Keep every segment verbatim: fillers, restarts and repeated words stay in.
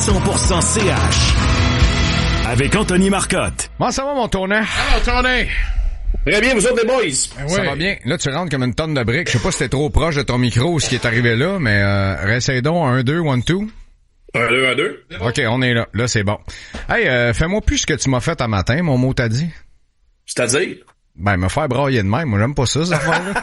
cent pour cent C H. Avec Anthony Marcotte. Comment ça va, mon tournant? Alors, Tony! Très bien, vous autres, les boys? Ben ça oui. va bien. Là, tu rentres comme une tonne de briques. Je sais pas si t'es trop proche de ton micro ou ce qui est arrivé là, mais euh, réessaye donc. Un, deux, one, two. Un, deux, un, deux. OK, on est là. Là, c'est bon. Hey, euh, fais-moi plus ce que tu m'as fait un matin, mon mot t'a dit. C'est-à-dire? Ben, me faire brailler de même. Moi, j'aime pas ça, cette affaire-là.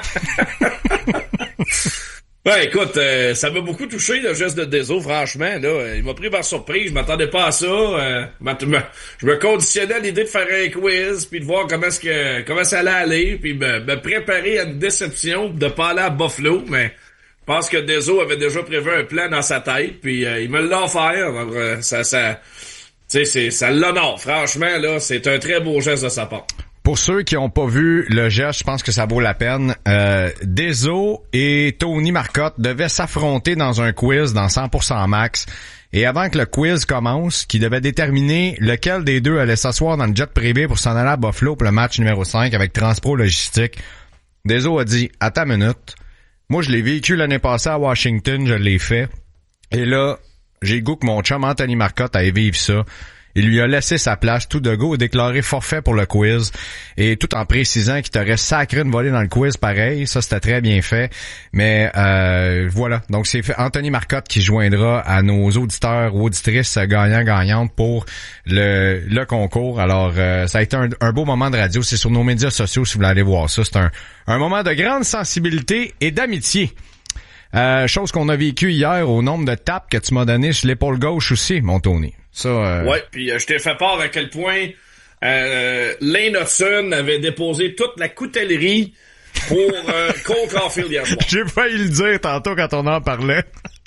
Ben, écoute, euh, ça m'a beaucoup touché, le geste de Deso, franchement, là. Il m'a pris par surprise, je m'attendais pas à ça. Euh, je me conditionnais à l'idée de faire un quiz, puis de voir comment est-ce que, comment ça allait aller, puis me, me préparer à une déception de pas aller à Buffalo, mais je pense que Deso avait déjà prévu un plan dans sa tête, puis euh, il me l'a offert. Alors, euh, ça, ça, tu sais, c'est, ça l'honore. Franchement, là, c'est un très beau geste de sa part. Pour ceux qui ont pas vu le geste, je pense que ça vaut la peine. Euh, Deso et Tony Marcotte devaient s'affronter dans un quiz dans cent pour cent max. Et avant que le quiz commence, qui devait déterminer lequel des deux allait s'asseoir dans le jet privé pour s'en aller à Buffalo pour le match numéro cinq avec Transpro Logistique, Deso a dit « Attends une minute, moi je l'ai vécu l'année passée à Washington, je l'ai fait. Et là, j'ai le goût que mon chum Anthony Marcotte aille vivre ça. » Il lui a laissé sa place, tout de go, déclaré forfait pour le quiz, et tout en précisant qu'il t'aurait sacré une volée dans le quiz, pareil, ça c'était très bien fait, mais euh, voilà, donc c'est Anthony Marcotte qui joindra à nos auditeurs ou auditrices gagnants-gagnantes pour le, le concours. Alors, euh, ça a été un, un beau moment de radio, c'est sur nos médias sociaux si vous voulez aller voir ça, c'est un, un moment de grande sensibilité et d'amitié. Euh, chose qu'on a vécu hier au nombre de tapes que tu m'as donné sur l'épaule gauche aussi, mon Tony. Ça, euh... Ouais, puis euh, je t'ai fait part à quel point euh, Lane Hudson avait déposé toute la coutellerie pour euh, contre Caulfield hier soir. J'ai failli le dire tantôt quand on en parlait.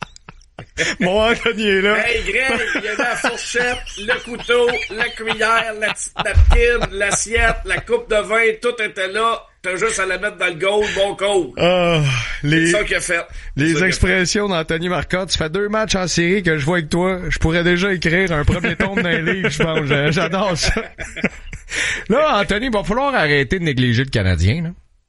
Mon Anthony est là. Hey Greg, il y avait la fourchette, le couteau, la cuillère, la petite napkin, l'assiette, la coupe de vin, tout était là. T'as juste à la mettre dans le goal, bon cours. Ah, les, c'est ça qu'il a fait. Les expressions d'Anthony Marcotte. Tu fais deux matchs en série que je vois avec toi. Je pourrais déjà écrire un premier tome d'un livre, je pense. J'adore ça. Là, Anthony, il va falloir arrêter de négliger le Canadien, là.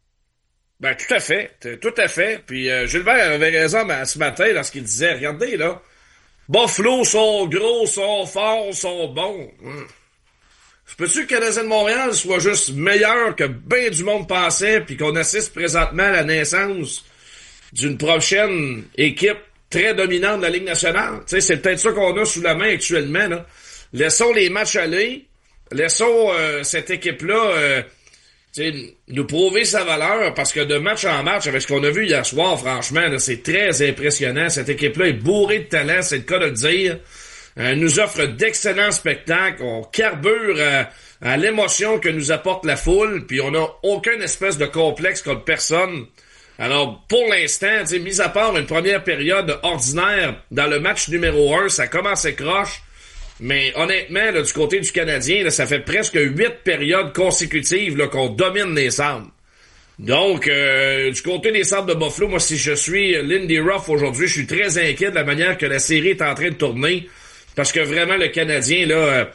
Ben, tout à fait. Tout à fait. Puis, euh, Gilbert avait raison ben, ce matin lorsqu'il disait, regardez, là, Buffalo sont gros, sont forts, sont bons. Hum. Je peux-tu que le Canadien de Montréal soit juste meilleur que bien du monde pensait puis qu'on assiste présentement à la naissance d'une prochaine équipe très dominante de la Ligue nationale? Tu sais, c'est peut-être ça qu'on a sous la main actuellement, là. Laissons les matchs aller. Laissons euh, cette équipe-là euh, nous prouver sa valeur parce que de match en match, avec ce qu'on a vu hier soir, franchement, là, c'est très impressionnant. Cette équipe-là est bourrée de talent, c'est le cas de le dire. Euh, nous offre d'excellents spectacles, on carbure à, à l'émotion que nous apporte la foule, puis on n'a aucun espèce de complexe contre personne. Alors, pour l'instant, mis à part une première période ordinaire dans le match numéro un, ça commence à croche, mais honnêtement, là, du côté du Canadien, là, ça fait presque huit périodes consécutives là, qu'on domine les Sabres. Donc, euh, du côté des Sabres de Buffalo, moi, si je suis Lindy Ruff aujourd'hui, je suis très inquiet de la manière que la série est en train de tourner. Parce que vraiment, le Canadien, là,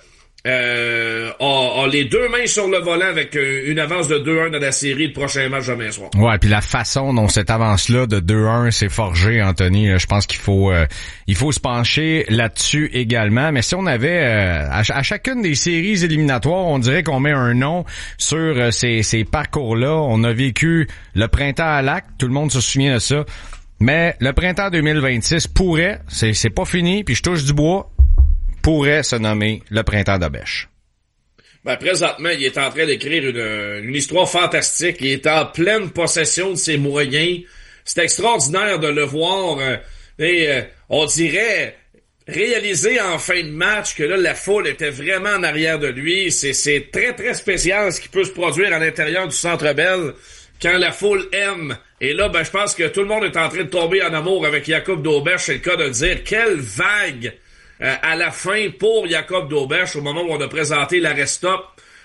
euh, a, a les deux mains sur le volant avec une avance de deux un dans la série le prochain match demain soir. Ouais, puis la façon dont cette avance-là de deux un s'est forgée, Anthony, je pense qu'il faut euh, il faut se pencher là-dessus également. Mais si on avait, euh, à, à chacune des séries éliminatoires, on dirait qu'on met un nom sur euh, ces, ces parcours-là. On a vécu le printemps à Lac, tout le monde se souvient de ça. Mais le printemps deux mille vingt-six pourrait, c'est, c'est pas fini, puis je touche du bois, pourrait se nommer le printemps d'Abèche. Ben, présentement, il est en train d'écrire une, une histoire fantastique. Il est en pleine possession de ses moyens. C'est extraordinaire de le voir. Euh, et euh, on dirait réaliser en fin de match que là, la foule était vraiment en arrière de lui. C'est, c'est très, très spécial ce qui peut se produire à l'intérieur du Centre Bell quand la foule aime. Et là, ben, je pense que tout le monde est en train de tomber en amour avec Jacob Dauberche. C'est le cas de dire quelle vague euh, à la fin pour Jacob Dauberche au moment où on a présenté l'arrêt stop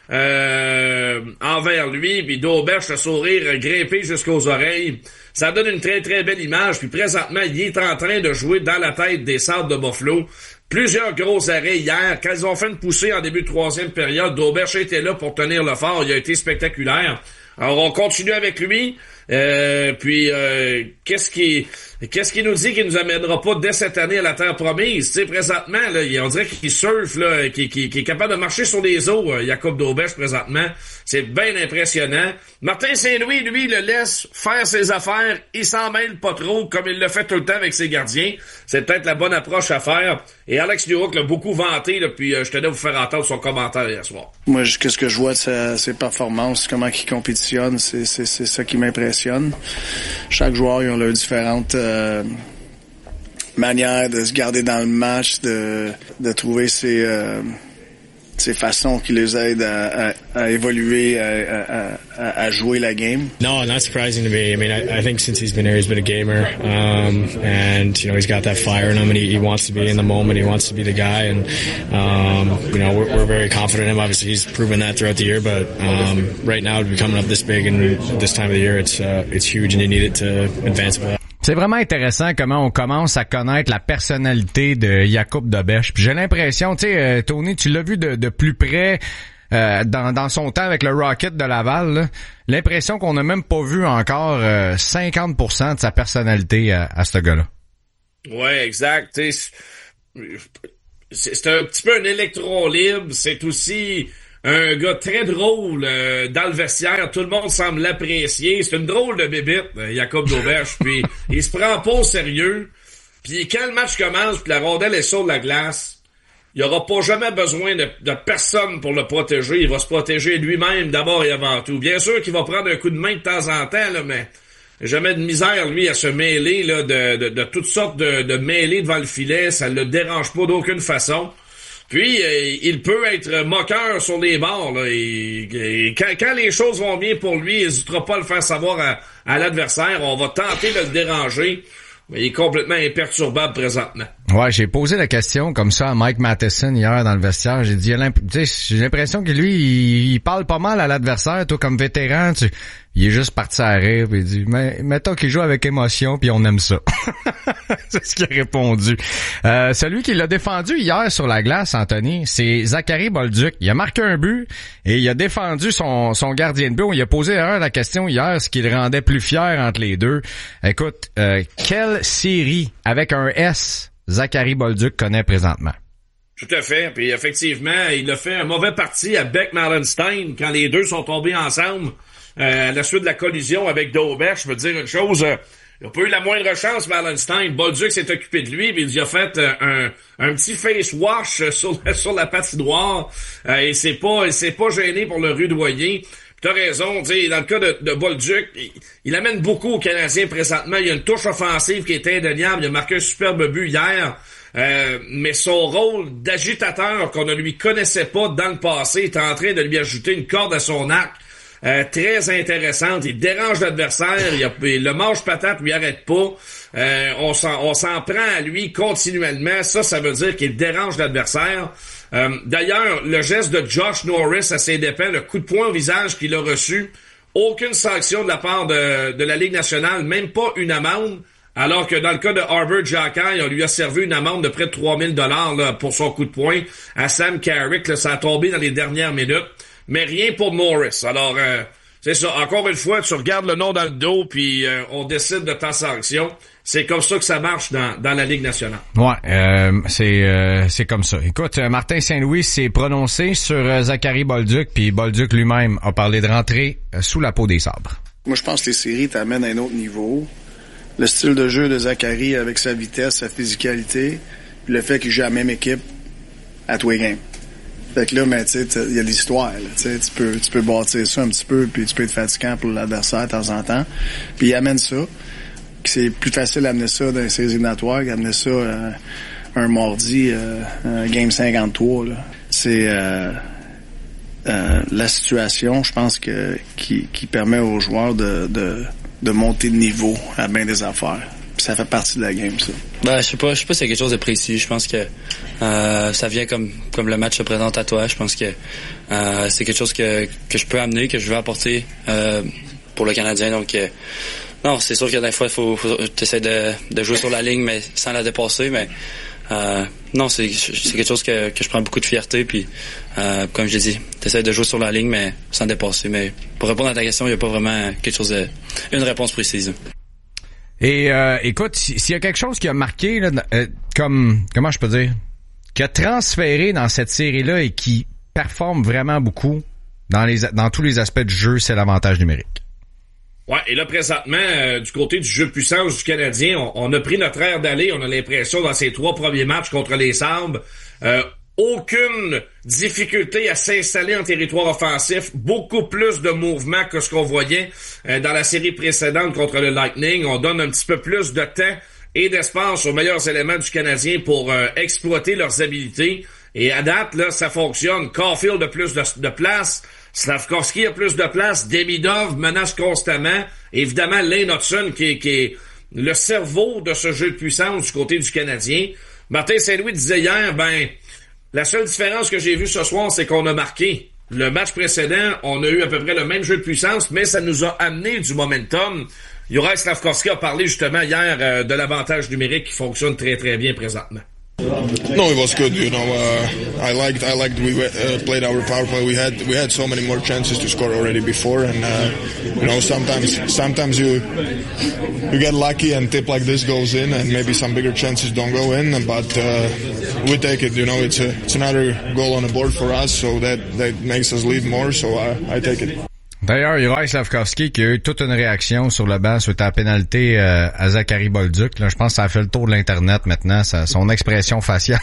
euh, envers lui. Puis Dauberche, le sourire grimpé jusqu'aux oreilles. Ça donne une très, très belle image. Puis présentement, il est en train de jouer dans la tête des Sabres de Buffalo. Plusieurs gros arrêts hier. Quand ils ont fait une poussée en début de troisième période, Dauberche était là pour tenir le fort. Il a été spectaculaire. Alors, on continue avec lui. Euh, puis euh, qu'est-ce qui qu'est-ce qui nous dit qu'il nous amènera pas dès cette année à la terre promise? Tu sais, présentement, là, on dirait qu'il surfe, là, qu'il, qu'il, qu'il est capable de marcher sur des eaux, euh, Jakub Dobeš, présentement. C'est bien impressionnant. Martin Saint-Louis, lui, le laisse faire ses affaires. Il s'en mêle pas trop, comme il le fait tout le temps avec ses gardiens. C'est peut-être la bonne approche à faire. Et Alex Newhook l'a beaucoup vanté, là, puis euh, je tenais à vous faire entendre son commentaire hier soir. Moi, qu'est-ce que je vois de sa, ses performances, comment il compétitionne, c'est, c'est, c'est ça qui m'impressionne. Chaque joueur, ils ont leurs différentes euh, manières de se garder dans le match, de, de trouver ses, euh, ses façons qui les aident à, à, à évoluer, à, à, à jouer la game. No, not surprising to me. I mean, I, I think since he's been here, he's been a gamer, um, and you know he's got that fire in him, and he, he wants to be in the moment. He wants to be the guy, and um, you know we're, we're very confident in him. Obviously, he's proven that throughout the year, but um, right now, to be coming up this big and this time of the year, it's uh, it's huge, and you need it to advance with that. C'est vraiment intéressant comment on commence à connaître la personnalité de Jakub Dobeš. Puis j'ai l'impression, tu sais, euh, Tony, tu l'as vu de, de plus près euh, dans, dans son temps avec le Rocket de Laval, là. L'impression qu'on n'a même pas vu encore euh, cinquante pour cent de sa personnalité à, à ce gars-là. Ouais, exact. C'est, c'est un petit peu un électron libre. C'est aussi un gars très drôle euh, dans le vestiaire. Tout le monde semble l'apprécier. C'est une drôle de bébite, euh, Jakub Dobeš. Puis il se prend pas au sérieux. Puis quand le match commence, puis la rondelle est sur la glace, il aura pas jamais besoin de, de personne pour le protéger. Il va se protéger lui-même d'abord et avant tout. Bien sûr qu'il va prendre un coup de main de temps en temps, là, mais jamais de misère, lui, à se mêler là, de, de, de toutes sortes de, de mêlées devant le filet. Ça ne le dérange pas d'aucune façon. Puis, euh, il peut être moqueur sur les bords. Là, et, et quand, quand les choses vont bien pour lui, il n'hésitera pas à le faire savoir à, à l'adversaire. On va tenter de le déranger. Mais il est complètement imperturbable présentement. Ouais, j'ai posé la question comme ça à Mike Matheson hier dans le vestiaire. J'ai dit, j'ai l'impression que lui, il, il parle pas mal à l'adversaire. Toi, comme vétéran, tu, il est juste parti à rire. Puis il dit, mais mettons qu'il joue avec émotion, puis on aime ça. C'est ce qu'il a répondu. Euh, celui qui l'a défendu hier sur la glace, Anthony, c'est Zachary Bolduc. Il a marqué un but et il a défendu son, son gardien de but. Il a posé d'ailleurs la question hier, ce qui le rendait plus fier entre les deux. Écoute, euh, quelle série avec un S Zachary Bolduc connaît présentement? Tout à fait. Puis effectivement, il a fait un mauvais parti à Beck-Malenstein quand les deux sont tombés ensemble euh, à la suite de la collision avec Dobeš. Je veux dire une chose, euh, il n'a pas eu la moindre chance, Malenstein. Bolduc s'est occupé de lui, puis il a fait euh, un, un petit face wash sur, sur la patinoire. Euh, et c'est pas, il s'est pas gêné pour le rudoyer. T'as raison, tu sais, dans le cas de, de Bolduc, il, il amène beaucoup aux Canadiens présentement. Il y a une touche offensive qui est indéniable. Il a marqué un superbe but hier. Euh, mais son rôle d'agitateur qu'on ne lui connaissait pas dans le passé est en train de lui ajouter une corde à son arc euh, très intéressante. Il dérange l'adversaire. Il, a, il le mange patate, lui arrête pas. Euh, on s'en, on s'en prend à lui continuellement. Ça, ça veut dire qu'il dérange l'adversaire. Euh, d'ailleurs, le geste de Josh Norris à ses dépens, le coup de poing au visage qu'il a reçu, aucune sanction de la part de, de la Ligue nationale, même pas une amende, alors que dans le cas de Harvard Jackay, on lui a servi une amende de près de trois mille dollars là, pour son coup de poing à Sam Carrick. Là, ça a tombé dans les dernières minutes, mais rien pour Norris. Alors, euh, c'est ça. Encore une fois, tu regardes le nom dans le dos, puis euh, on décide de ta sanction. C'est comme ça que ça marche dans, dans la Ligue nationale. Ouais, euh, c'est euh, c'est comme ça. Écoute, Martin Saint-Louis s'est prononcé sur euh, Zachary Bolduc, puis Bolduc lui-même a parlé de rentrer euh, sous la peau des sabres. Moi, je pense que les séries t'amènent à un autre niveau. Le style de jeu de Zachary avec sa vitesse, sa physicalité, puis le fait qu'il joue à la même équipe à tous les games. Fait que là, mais tu sais, il y a l'histoire. Tu peux, tu peux bâtir ça un petit peu, puis tu peux être fatigant pour l'adversaire de temps en temps. Puis il amène ça. C'est plus facile d'amener ça dans les séries éliminatoires qu'd'amener ça euh, un mardi, euh, un game cinquante-trois. Là. C'est euh, euh, la situation, je pense, que qui, qui permet aux joueurs de, de, de monter de niveau à bien des affaires. Puis ça fait partie de la game, ça. Ben, je sais pas, je sais pas si c'est quelque chose de précis. Je pense que euh, ça vient comme comme le match se présente à toi. Je pense que euh, c'est quelque chose que que je peux amener, que je veux apporter euh, pour le Canadien. Donc euh, non, c'est sûr que des fois, il faut, faut t'essaies de, de jouer sur la ligne, mais sans la dépasser. Mais euh, non, c'est, c'est quelque chose que, que je prends beaucoup de fierté. Puis, euh, comme je l'ai dit, t'essaies de jouer sur la ligne, mais sans dépasser. Mais pour répondre à ta question, il n'y a pas vraiment quelque chose de, une réponse précise. Et euh, écoute, s'il y a quelque chose qui a marqué, là, euh, comme comment je peux dire, qui a transféré dans cette série-là et qui performe vraiment beaucoup dans les dans tous les aspects du jeu, c'est l'avantage numérique. Ouais, et là, présentement, euh, du côté du jeu de puissance du Canadien, on, on a pris notre air d'aller, on a l'impression, dans ces trois premiers matchs contre les Sabres, euh, aucune difficulté à s'installer en territoire offensif, beaucoup plus de mouvement que ce qu'on voyait euh, dans la série précédente contre le Lightning. On donne un petit peu plus de temps et d'espace aux meilleurs éléments du Canadien pour euh, exploiter leurs habilités. Et à date, là, ça fonctionne. Caulfield a plus de, de place, Slafkovský a plus de place, Demidov menace constamment. Évidemment, Lane Hutson qui est, qui est le cerveau de ce jeu de puissance du côté du Canadien. Martin Saint-Louis disait hier, ben, la seule différence que j'ai vue ce soir, c'est qu'on a marqué. Le match précédent, on a eu à peu près le même jeu de puissance, mais ça nous a amené du momentum. Juraj Slafkovský a parlé justement hier euh, de l'avantage numérique qui fonctionne très très bien présentement. No, it was good. You know, uh, I liked, I liked we uh, played our power play. We had, we had so many more chances to score already before, and uh, you know, sometimes, sometimes you, you get lucky and tip like this goes in, and maybe some bigger chances don't go in. But uh, we take it. You know, it's a, it's another goal on the board for us, so that that makes us lead more. So I, I take it. D'ailleurs, Juraj Slafkovský qui a eu toute une réaction sur le banc suite à la pénalité euh, à Zachary Bolduc. Là, je pense que ça a fait le tour de l'Internet maintenant, ça, son expression faciale.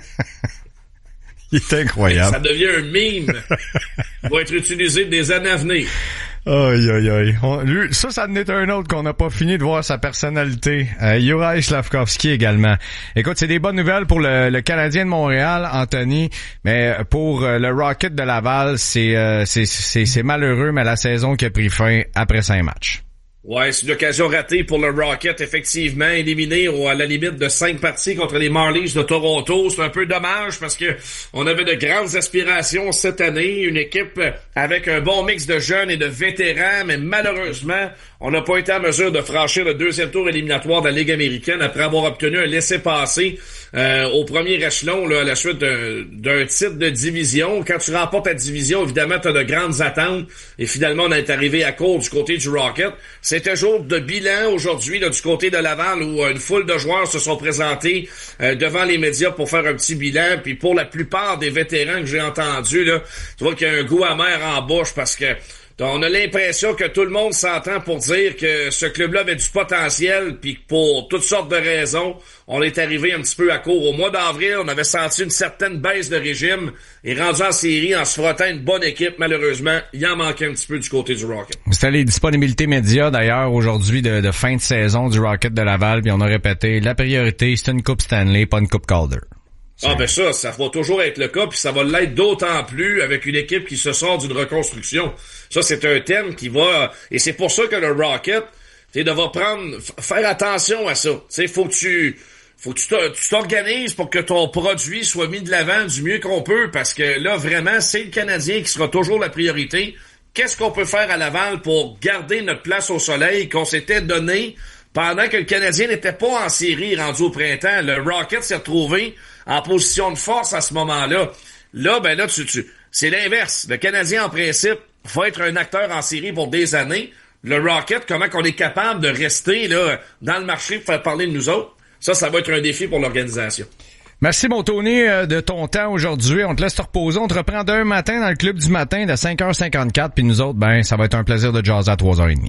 Il est incroyable. Ça devient un meme. Il va être utilisé des années à venir. Aïe, aïe, aïe. On, lui, ça, ça en est un autre qu'on n'a pas fini de voir sa personnalité. Euh, Juraj Slafkovský également. Écoute, c'est des bonnes nouvelles pour le, le Canadien de Montréal, Anthony, mais pour euh, le Rocket de Laval, c'est, euh, c'est, c'est, c'est malheureux, mais la saison qui a pris fin après cinq matchs. Ouais, c'est une occasion ratée pour le Rocket, effectivement, éliminé à la limite de cinq parties contre les Marlies de Toronto. C'est un peu dommage parce que on avait de grandes aspirations cette année, une équipe avec un bon mix de jeunes et de vétérans, mais malheureusement, on n'a pas été en mesure de franchir le deuxième tour éliminatoire de la Ligue américaine après avoir obtenu un laissez-passer euh, au premier échelon là, à la suite d'un, d'un titre de division. Quand tu remportes ta division, évidemment, tu as de grandes attentes et finalement, on est arrivé à court du côté du Rocket. C'était jour de bilan aujourd'hui là, du côté de Laval où une foule de joueurs se sont présentés euh, devant les médias pour faire un petit bilan. Puis pour la plupart des vétérans que j'ai entendus, là, tu vois qu'il y a un goût amer en bouche parce que on a l'impression que tout le monde s'entend pour dire que ce club-là avait du potentiel, puis pour toutes sortes de raisons, on est arrivé un petit peu à court. Au mois d'avril, on avait senti une certaine baisse de régime, et rendu en série en se frottant une bonne équipe, malheureusement, il en manquait un petit peu du côté du Rocket. C'était les disponibilités médias, d'ailleurs, aujourd'hui, de, de fin de saison du Rocket de Laval, puis on a répété, la priorité, c'est une Coupe Stanley, pas une Coupe Calder. Ah ben ça, ça va toujours être le cas, puis ça va l'être d'autant plus avec une équipe qui se sort d'une reconstruction. Ça, c'est un thème qui va... Et c'est pour ça que le Rocket, tu devras prendre... faire attention à ça. Tu sais, faut que tu... faut que tu, tu t'organises pour que ton produit soit mis de l'avant du mieux qu'on peut, parce que là, vraiment, c'est le Canadien qui sera toujours la priorité. Qu'est-ce qu'on peut faire à Laval pour garder notre place au soleil qu'on s'était donné pendant que le Canadien n'était pas en série rendu au printemps? Le Rocket s'est retrouvé en position de force à ce moment-là. Là, ben là, tu, tu, c'est l'inverse. Le Canadien, en principe, va être un acteur en série pour des années. Le Rocket, comment qu'on est capable de rester là dans le marché pour faire parler de nous autres? Ça, ça va être un défi pour l'organisation. Merci, mon Tony, de ton temps aujourd'hui. On te laisse te reposer. On te reprend demain matin dans le club du matin de cinq heures cinquante-quatre. Puis nous autres, ben, ça va être un plaisir de jaser à trois heures trente.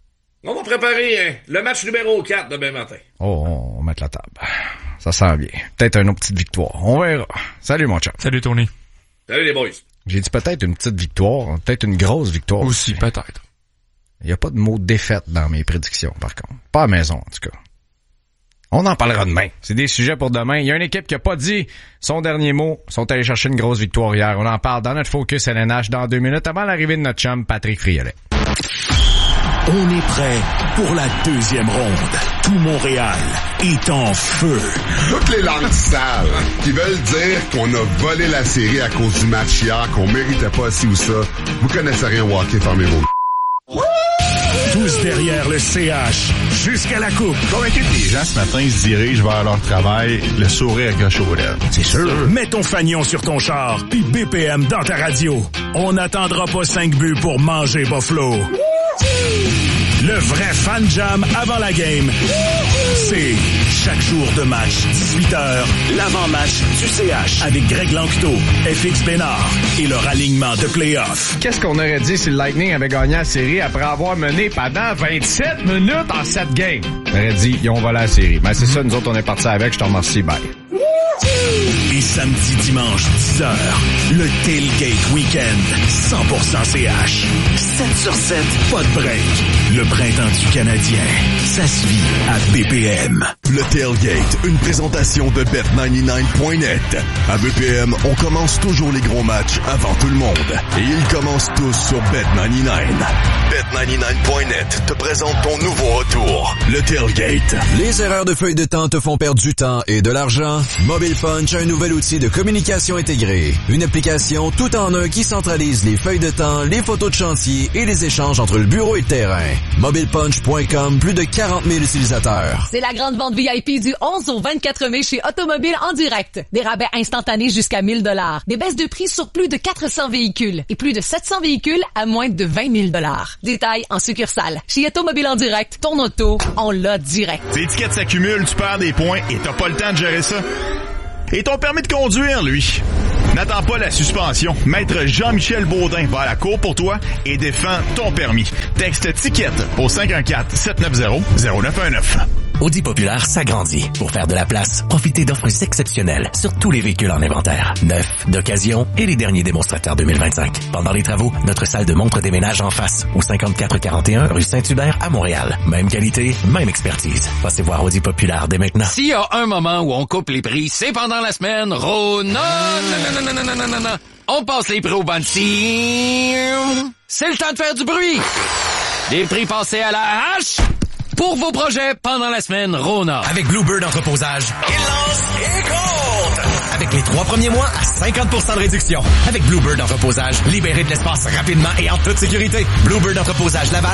On va préparer hein, le match numéro quatre demain matin. Oh, on va mettre la table. Ça sent bien. Peut-être une autre petite victoire. On verra. Salut, mon chum. Salut, Tony. Salut, les boys. J'ai dit peut-être une petite victoire. Peut-être une grosse victoire. Aussi, aussi. Peut-être. Il n'y a pas de mot de défaite dans mes prédictions, par contre. Pas à la maison, en tout cas. On en parlera demain. C'est des sujets pour demain. Il y a une équipe qui a pas dit son dernier mot. Ils sont allés chercher une grosse victoire hier. On en parle dans notre Focus L N H dans deux minutes avant l'arrivée de notre chum Patrick Friolet. On est prêt pour la deuxième ronde. Tout Montréal est en feu. Toutes les langues sales qui veulent dire qu'on a volé la série à cause du match hier, qu'on méritait pas ci ou ça. Vous connaissez rien au hockey, fermez vos... Tout pousse derrière le C H jusqu'à la coupe. Convaincu que les gens ce matin se dirigent vers leur travail, le sourire accroché aux lèvres. C'est sûr. Mets ton fanion sur ton char, puis B P M dans ta radio. On n'attendra pas cinq buts pour manger Buffalo. Le vrai fan jam avant la game, c'est chaque jour de match, dix-huit heures, l'avant-match du C H avec Greg Lanctot, F X Bénard et leur alignement de play-off. Qu'est-ce qu'on aurait dit si le Lightning avait gagné la série après avoir mené pendant vingt-sept minutes en sept games? On aurait dit, ils ont volé la série. Ben, c'est ça, nous autres, on est partis avec. Je te remercie, bye. Et samedi, dimanche, dix heures, le Tailgate Weekend, cent pour cent C H. sept sur sept, pas de break. Le printemps du Canadien, ça se vit à B P M. Le Tailgate, une présentation de bet quatre-vingt-dix-neuf point net. À B P M, on commence toujours les gros matchs avant tout le monde. Et ils commencent tous sur bet quatre-vingt-dix-neuf. bet quatre-vingt-dix-neuf point net te présente ton nouveau retour, le Tailgate. Les erreurs de feuille de temps te font perdre du temps et de l'argent? Mobile Punch a un nouvel outil de communication intégrée. Une application tout en un qui centralise les feuilles de temps, les photos de chantier et les échanges entre le bureau et le terrain. mobile punch point com, plus de quarante mille utilisateurs. C'est la grande vente V I P du onze au vingt-quatre mai chez Automobile en direct. Des rabais instantanés jusqu'à mille dollars. Des baisses de prix sur plus de quatre cents véhicules et plus de sept cents véhicules à moins de vingt mille dollars. Détails en succursale. Chez Automobile en direct, ton auto, on l'a direct. Tes étiquettes s'accumulent, tu perds des points et t'as pas le temps de gérer ça. Et ton permis de conduire, lui? N'attends pas la suspension. Maître Jean-Michel Baudin va à la cour pour toi et défend ton permis. Texte ticket au cinq un quatre, sept neuf zéro, zéro neuf un neuf. Audi Populaire s'agrandit. Pour faire de la place, profitez d'offres exceptionnelles sur tous les véhicules en inventaire. Neufs, d'occasion et les derniers démonstrateurs deux mille vingt-cinq. Pendant les travaux, notre salle de montre déménage en face, au cinquante-quatre quarante et un rue Saint-Hubert à Montréal. Même qualité, même expertise. Passez voir Audi Populaire dès maintenant. S'il y a un moment où on coupe les prix, c'est pendant la semaine Rona. Non, non, non, non, non, non, non, non. On passe les prix au banci. C'est le temps de faire du bruit. Des prix passés à la hache. Pour vos projets pendant la semaine Rona. Avec Bluebird Entreposage, il lance et compte! Avec les trois premiers mois à cinquante pour cent de réduction. Avec Bluebird Entreposage, libérez de l'espace rapidement et en toute sécurité. Bluebird Entreposage Laval.